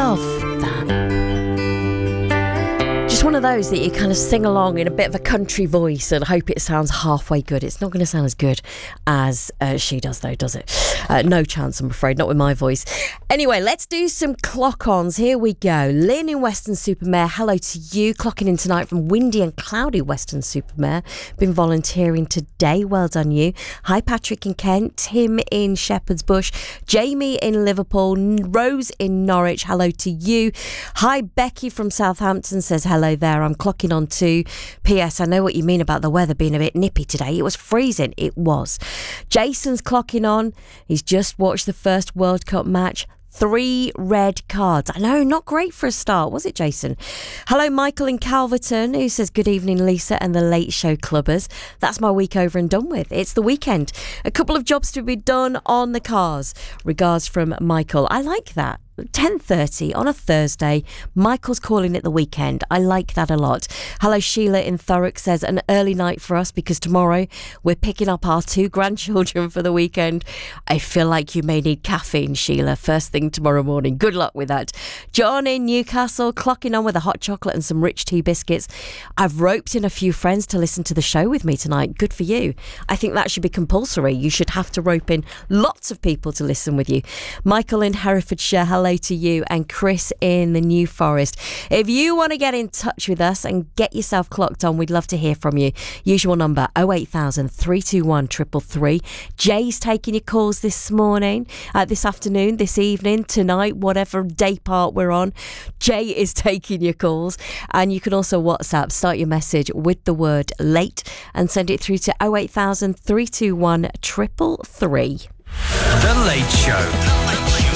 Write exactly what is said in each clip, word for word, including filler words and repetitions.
love that. Just one of those that you kind of sing along in a bit of a country voice and hope it sounds halfway good. It's not going to sound as good as uh, she does, though, does it? Uh, no chance, I'm afraid, not with my voice. Anyway, let's do some clock-ons. Here we go. Lynn in Weston-super-Mare, hello to you. Clocking in tonight from windy and cloudy Weston-super-Mare. Been volunteering today. Well done, you. Hi, Patrick in Kent. Tim in Shepherd's Bush. Jamie in Liverpool. Rose in Norwich, hello to you. Hi, Becky from Southampton says hello there. I'm clocking on too. P S. I know what you mean about the weather being a bit nippy today. It was freezing. It was. Jason's clocking on. He's just watched the first World Cup match. Three red cards. I know, not great for a start, was it, Jason? Hello, Michael in Calverton, who says, good evening, Lisa and the Late Show Clubbers. That's my week over and done with. It's the weekend. A couple of jobs to be done on the cars. Regards from Michael. I like that. ten thirty on a Thursday. Michael's calling it the weekend. I like that a lot. Hello, Sheila in Thurrock says an early night for us because tomorrow we're picking up our two grandchildren for the weekend. I feel like you may need caffeine, Sheila, first thing tomorrow morning. Good luck with that. John in Newcastle clocking on with a hot chocolate and some rich tea biscuits. I've roped in a few friends to listen to the show with me tonight. Good for you. I think that should be compulsory. You should have to rope in lots of people to listen with you. Michael in Herefordshire, hello to you, and Chris in the New Forest. If you want to get in touch with us and get yourself clocked on, we'd love to hear from you. Usual number oh eight thousand, three two one, three three three. Jay's taking your calls this morning, uh, this afternoon, this evening, tonight, whatever day part we're on. Jay is taking your calls, and you can also WhatsApp, start your message with the word late and send it through to oh eight thousand, three two one, three three three. The Late Show.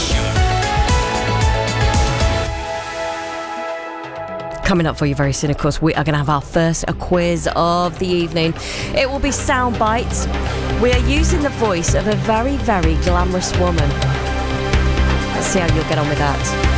Coming up for you very soon, of course, we are going to have our first quiz of the evening. It will be sound bites. We are using the voice of a very, very glamorous woman. Let's see how you'll get on with that.